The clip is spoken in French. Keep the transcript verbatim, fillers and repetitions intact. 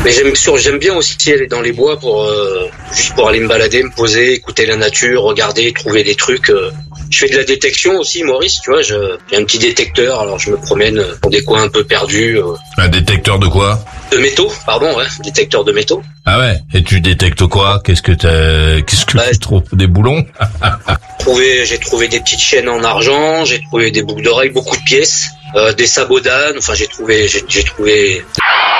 Mais j'aime sur, j'aime bien aussi aller dans les bois pour euh, juste pour aller me balader, me poser, écouter la nature, regarder, trouver des trucs. Euh. Je fais de la détection aussi, Maurice, tu vois. Je, j'ai un petit détecteur, alors je me promène dans des coins un peu perdus. Euh. Un détecteur de quoi? De métaux, pardon, ouais, détecteur de métaux. Ah ouais. Et tu détectes quoi? Qu'est-ce que t'as, qu'est-ce que bah, tu trouves? Des boulons? trouvé, j'ai trouvé des petites chaînes en argent, j'ai trouvé des boucles d'oreilles, beaucoup de pièces, euh, des sabots d'âne. Enfin, j'ai trouvé, j'ai, j'ai trouvé.